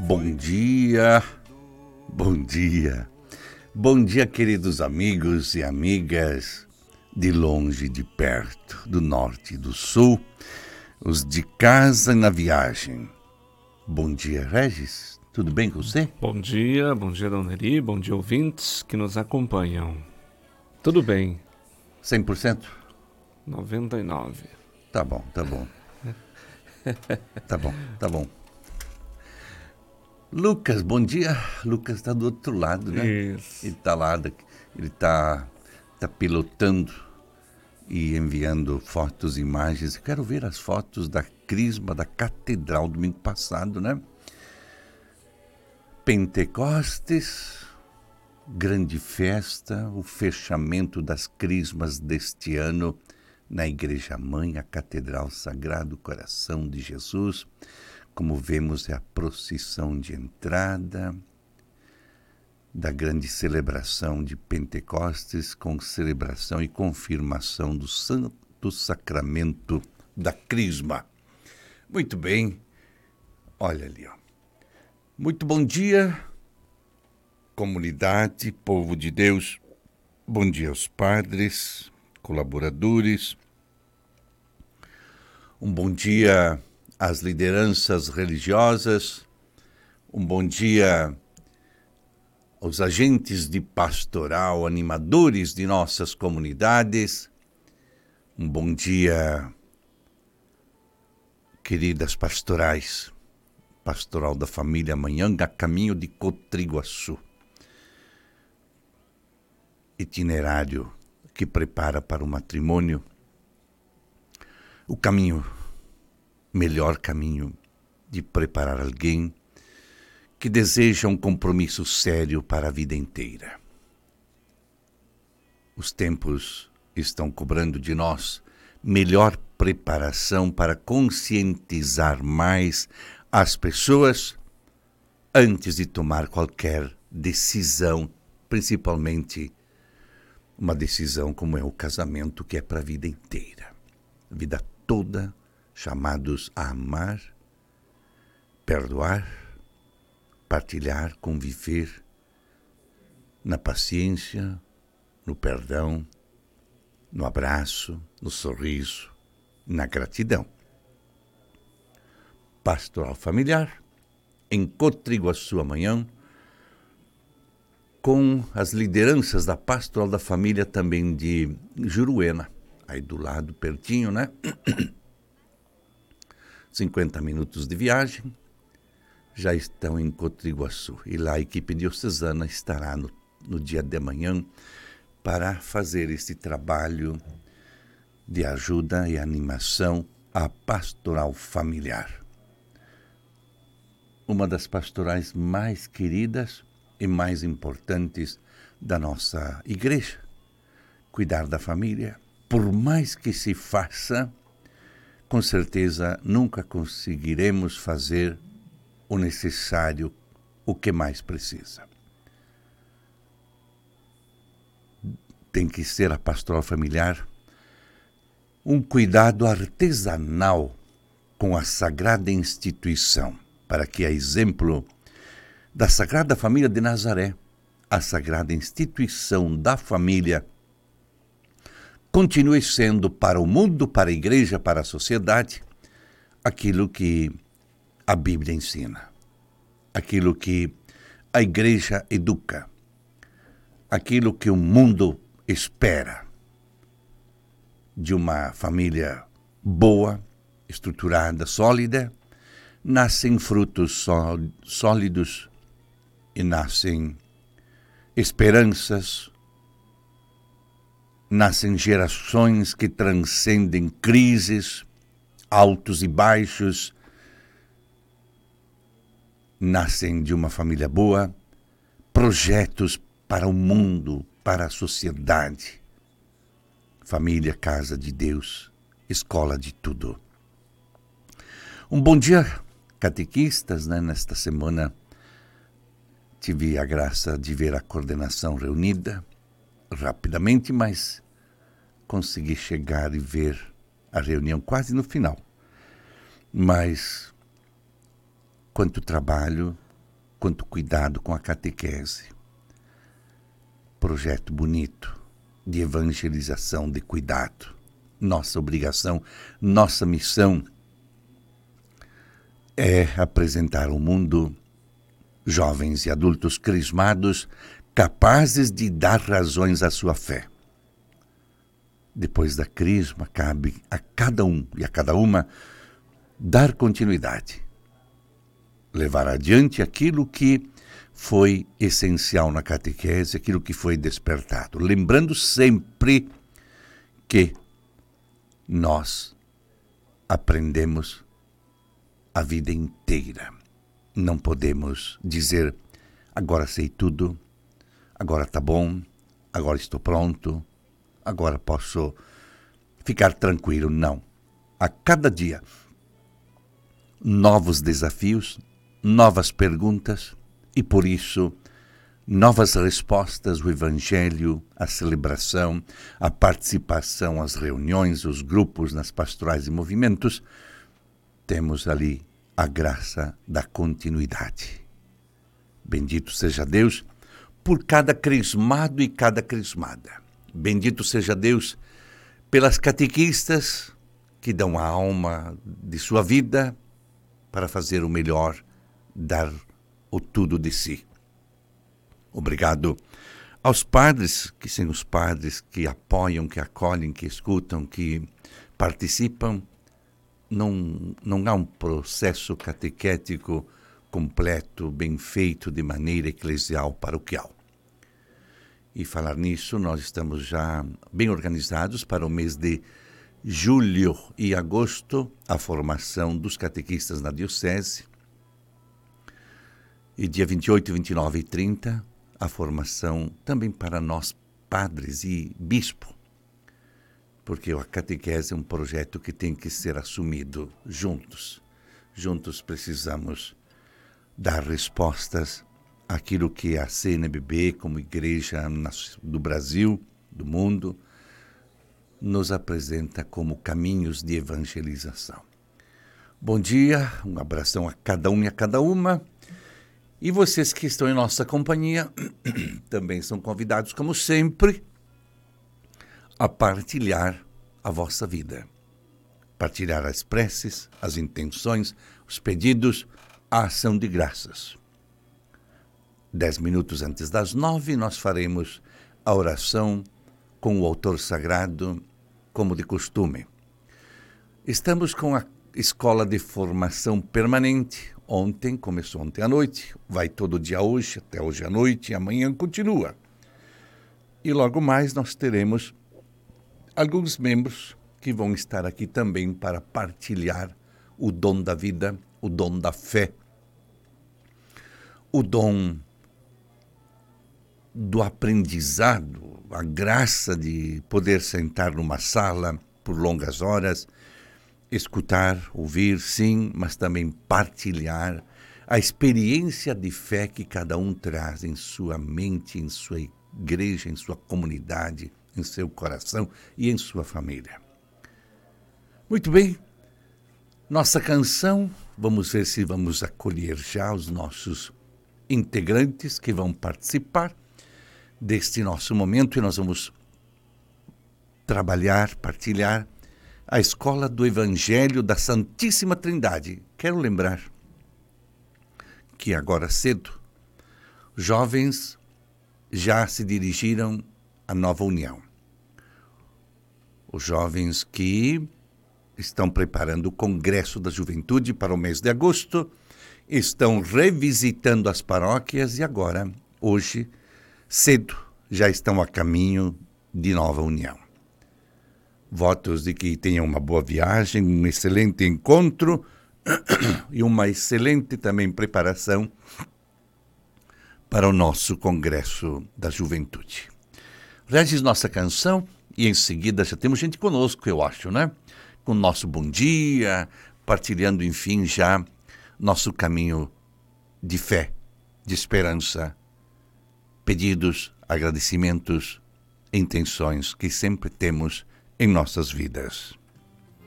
Bom dia, bom dia, bom dia, queridos amigos e amigas de longe e de perto, do norte e do sul, os de casa e na viagem. Bom dia, Regis, tudo bem com você? Bom dia, Dona Eri, bom dia, ouvintes que nos acompanham. Tudo bem. 100%? 99%. Tá bom. Tá bom. Lucas, bom dia. Lucas está do outro lado, né? Isso. Ele está lá, ele tá pilotando e enviando fotos e imagens. Eu quero ver as fotos da crisma da catedral domingo passado, né? Pentecostes, grande festa, o fechamento das crismas deste ano na Igreja Mãe, a Catedral Sagrado Coração de Jesus. Como vemos, é a procissão de entrada da grande celebração de Pentecostes, com celebração e confirmação do Santo Sacramento da Crisma. Muito bem, olha ali, ó. Muito bom dia, comunidade, povo de Deus. Bom dia aos padres, colaboradores. Um bom dia às lideranças religiosas. Um bom dia aos agentes de pastoral, animadores de nossas comunidades. Um bom dia, queridas pastorais, pastoral da família Manhanga, a caminho de Cotriguaçu. Itinerário que prepara para o matrimônio, o caminho, melhor caminho de preparar alguém que deseja um compromisso sério para a vida inteira. Os tempos estão cobrando de nós melhor preparação para conscientizar mais as pessoas antes de tomar qualquer decisão, principalmente uma decisão como é o casamento, que é para a vida inteira. A vida toda, chamados a amar, perdoar, partilhar, conviver na paciência, no perdão, no abraço, no sorriso, na gratidão. Pastoral familiar, em Cotriguaçu amanhã, com as lideranças da Pastoral da Família também de Juruena, aí do lado, pertinho, né? 50 minutos de viagem, já estão em Cotriguaçu. E lá a equipe diocesana estará no dia de amanhã para fazer esse trabalho de ajuda e animação à pastoral familiar. Uma das pastorais mais queridas e mais importantes da nossa igreja. Cuidar da família, por mais que se faça, com certeza nunca conseguiremos fazer o necessário, o que mais precisa. Tem que ser a pastoral familiar um cuidado artesanal com a sagrada instituição, para que, a exemplo da Sagrada Família de Nazaré, a sagrada instituição da família, continue sendo para o mundo, para a igreja, para a sociedade, aquilo que a Bíblia ensina, aquilo que a igreja educa, aquilo que o mundo espera de uma família boa, estruturada, sólida. Nascem frutos sólidos e nascem esperanças, nascem gerações que transcendem crises, altos e baixos, nascem de uma família boa, projetos para o mundo, para a sociedade. Família, casa de Deus, escola de tudo. Um bom dia, catequistas, né? Nesta semana tive a graça de ver a coordenação reunida rapidamente, mas consegui chegar e ver a reunião quase no final. Mas quanto trabalho, quanto cuidado com a catequese. Projeto bonito de evangelização, de cuidado. Nossa obrigação, nossa missão é apresentar ao mundo jovens e adultos crismados capazes de dar razões à sua fé. Depois da crisma, cabe a cada um e a cada uma dar continuidade, levar adiante aquilo que foi essencial na catequese, aquilo que foi despertado, lembrando sempre que nós aprendemos a vida inteira. Não podemos dizer, agora sei tudo, agora está bom, agora estou pronto, agora posso ficar tranquilo. Não. A cada dia, novos desafios, novas perguntas e, por isso, novas respostas, o Evangelho, a celebração, a participação, as reuniões, os grupos nas pastorais e movimentos. Temos ali a graça da continuidade. Bendito seja Deus por cada crismado e cada crismada. Bendito seja Deus pelas catequistas que dão a alma de sua vida para fazer o melhor, dar o tudo de si. Obrigado aos padres, que são os padres que apoiam, que acolhem, que escutam, que participam. Não há um processo catequético completo, bem feito, de maneira eclesial, paroquial. E falar nisso, nós estamos já bem organizados para o mês de julho e agosto, a formação dos catequistas na Diocese. E dia 28, 29 e 30, a formação também para nós, padres e bispo. Porque a catequese é um projeto que tem que ser assumido juntos. Juntos precisamos dar respostas àquilo que a CNBB, como igreja do Brasil, do mundo, nos apresenta como caminhos de evangelização. Bom dia, um abração a cada um e a cada uma. E vocês que estão em nossa companhia também são convidados, como sempre, a partilhar a vossa vida. Partilhar as preces, as intenções, os pedidos, a ação de graças. 10 minutos antes das 9, nós faremos a oração com o autor sagrado, como de costume. Estamos com a Escola de Formação Permanente. Começou ontem à noite, vai todo dia hoje, até hoje à noite, e amanhã continua. E logo mais nós teremos alguns membros que vão estar aqui também para partilhar o dom da vida, o dom da fé, o dom do aprendizado, a graça de poder sentar numa sala por longas horas, escutar, ouvir, sim, mas também partilhar a experiência de fé que cada um traz em sua mente, em sua igreja, em sua comunidade, em seu coração e em sua família. Muito bem, nossa canção, vamos ver se vamos acolher já os nossos integrantes que vão participar deste nosso momento e nós vamos trabalhar, partilhar a Escola do Evangelho da Santíssima Trindade. Quero lembrar que agora cedo, jovens já se dirigiram à Nova União. Os jovens que estão preparando o Congresso da Juventude para o mês de agosto, estão revisitando as paróquias e agora, hoje, cedo, já estão a caminho de Nova União. Votos de que tenham uma boa viagem, um excelente encontro e uma excelente também preparação para o nosso Congresso da Juventude. Regis nossa canção e em seguida já temos gente conosco, eu acho, né? Com o nosso bom dia, partilhando, enfim, já nosso caminho de fé, de esperança, pedidos, agradecimentos, intenções que sempre temos em nossas vidas.